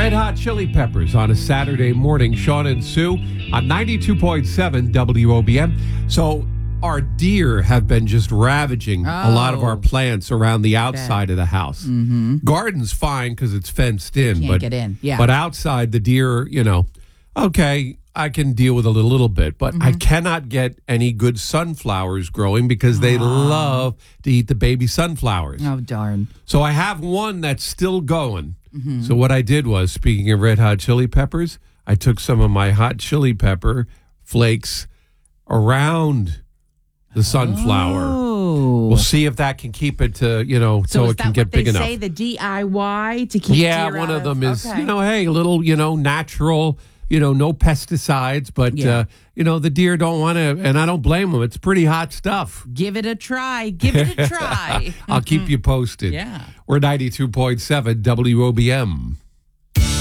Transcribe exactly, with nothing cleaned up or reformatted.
Red Hot Chili Peppers on a Saturday morning. Sean and Sue on ninety-two point seven W O B M. So our deer have been just ravaging oh, a lot of our plants around the outside bad. of the house. Mm-hmm. Garden's fine because it's fenced in. Can't but, get in. Yeah. But outside, the deer, you know, okay, I can deal with it a little bit, but mm-hmm. I cannot get any good sunflowers growing because they oh. love to eat the baby sunflowers. Oh, darn. So I have one that's still going. Mm-hmm. So what I did was, speaking of Red Hot Chili Peppers, I took some of my hot chili pepper flakes around the sunflower. Oh. We'll see if that can keep it to, you know, so, so it can get big enough. Say the D I Y to keep Yeah, deer one out of them is, okay. you know, hey, a little, you know, natural, you know, no pesticides, but, yeah. uh, you know, the deer don't want to, and I don't blame them. It's pretty hot stuff. Give it a try. Give it a try. I'll keep you posted. Yeah. We're ninety-two point seven W O B M.